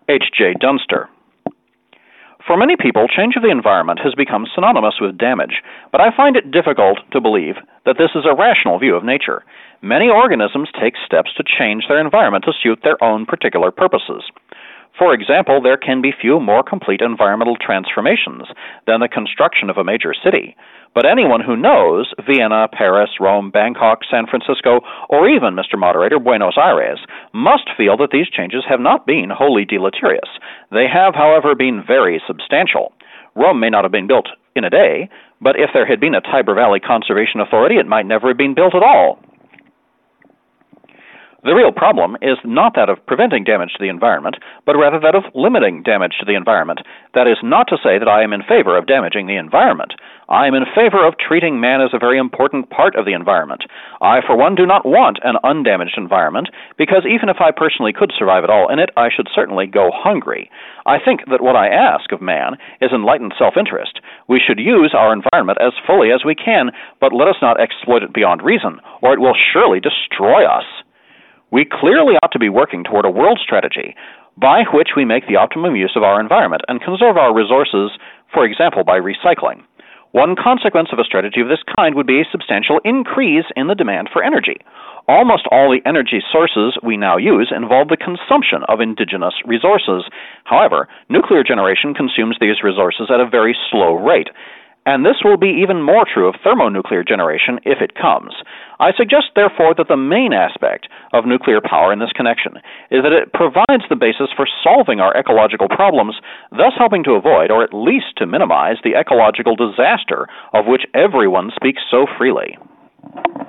H. J. Dunster. For many people, change of the environment has become synonymous with damage, but I find it difficult to believe that this is a rational view of nature. Many organisms take steps to change their environment to suit their own particular purposes. For example, there can be few more complete environmental transformations than the construction of a major city. But anyone who knows Vienna, Paris, Rome, Bangkok, San Francisco, or even, Mr. Moderator, Buenos Aires, must feel that these changes have not been wholly deleterious. They have, however, been very substantial. Rome may not have been built in a day, but if there had been a Tiber Valley Conservation Authority, it might never have been built at all. The real problem is not that of preventing damage to the environment, but rather that of limiting damage to the environment. That is not to say that I am in favor of damaging the environment. I am in favor of treating man as a very important part of the environment. I, for one, do not want an undamaged environment, because even if I personally could survive at all in it, I should certainly go hungry. I think that what I ask of man is enlightened self-interest. We should use our environment as fully as we can, but let us not exploit it beyond reason, or it will surely destroy us. We clearly ought to be working toward a world strategy by which we make the optimum use of our environment and conserve our resources, for example, by recycling. One consequence of a strategy of this kind would be a substantial increase in the demand for energy. Almost all the energy sources we now use involve the consumption of indigenous resources. However, nuclear generation consumes these resources at a very slow rate. And this will be even more true of thermonuclear generation if it comes. I suggest, therefore, that the main aspect of nuclear power in this connection is that it provides the basis for solving our ecological problems, thus helping to avoid, or at least to minimize, the ecological disaster of which everyone speaks so freely.